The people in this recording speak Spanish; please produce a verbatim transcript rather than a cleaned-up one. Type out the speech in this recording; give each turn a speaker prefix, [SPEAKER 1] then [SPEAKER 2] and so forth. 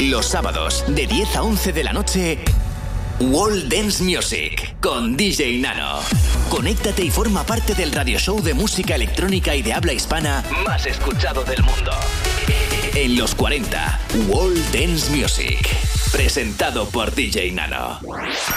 [SPEAKER 1] Los sábados, de diez a once de la noche, World Dance Music, con D J Nano. Conéctate y forma parte del radio show de música electrónica y de habla hispana más escuchado del mundo. En los cuarenta, World Dance Music, presentado por D J Nano.